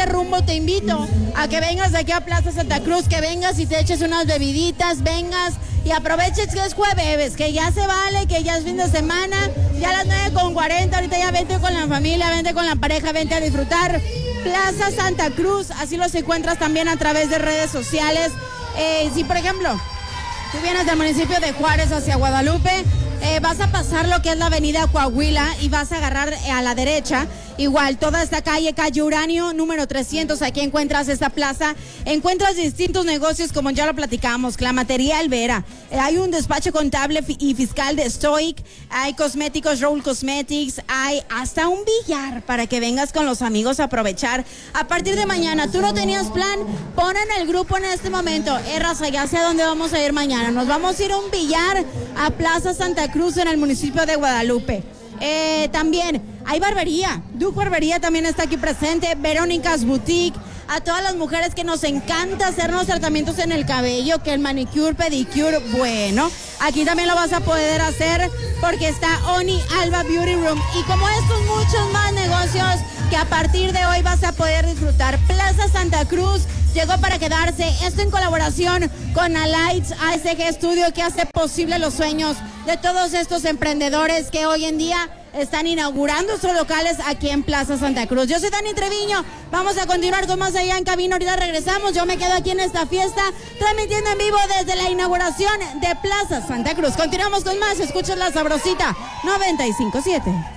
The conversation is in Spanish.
este rumbo te invito a que vengas de aquí a Plaza Santa Cruz, que vengas y te eches unas bebiditas, vengas y aproveches que es jueves, que ya se vale, que ya es fin de semana, ya a las 9:40, ahorita ya vente con la familia, vente con la pareja, vente a disfrutar. Plaza Santa Cruz, así los encuentras también a través de redes sociales. Si por ejemplo, tú vienes del municipio de Juárez hacia Guadalupe, vas a pasar lo que es la avenida Coahuila y vas a agarrar a la derecha, igual toda esta calle Uranio, número 300, aquí encuentras esta plaza, encuentras distintos negocios como ya lo platicamos, Clamatería Alvera, hay un despacho contable y fiscal de Stoic, hay cosméticos Roll Cosmetics, hay hasta un billar para que vengas con los amigos a aprovechar. A partir de mañana, tú no tenías plan, pon en el grupo en este momento, raza, ya sé a dónde vamos a ir mañana, nos vamos a ir a un billar a Plaza Santa Cruz en el municipio de Guadalupe. También hay barbería, Duke Barbería también está aquí presente, Verónica's Boutique, a todas las mujeres que nos encanta hacernos tratamientos en el cabello, que el manicure, pedicure, bueno, aquí también lo vas a poder hacer porque está Oni Alba Beauty Room y como estos muchos más negocios que a partir de hoy vas a poder disfrutar. Plaza Santa Cruz llegó para quedarse, esto en colaboración con Alights ASG Studio, que hace posible los sueños de todos estos emprendedores que hoy en día están inaugurando sus locales aquí en Plaza Santa Cruz. Yo soy Dani Treviño, vamos a continuar con más allá en cabina, ahorita regresamos, yo me quedo aquí en esta fiesta, transmitiendo en vivo desde la inauguración de Plaza Santa Cruz. Continuamos con más, escuchas La Sabrosita 95.7.